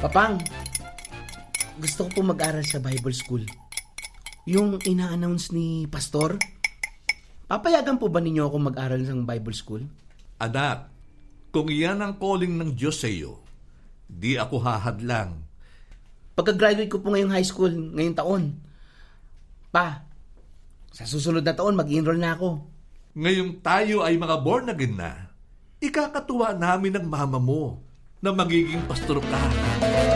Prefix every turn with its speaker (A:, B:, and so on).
A: Papang, gusto ko po mag-aral sa Bible School. Yung ina-announce ni Pastor, papayagan po ba ninyo ako mag-aral sa Bible School?
B: Anak, kung iyan ang calling ng Diyos sa iyo, di ako hahadlang.
A: Pagka-graduate ko po ngayong high school, ngayong taon, pa, sa susunod na taon, mag-enroll na ako.
B: Ngayong tayo ay mga born again na, ikakatuwa namin ng mama mo na magiging pastor ka.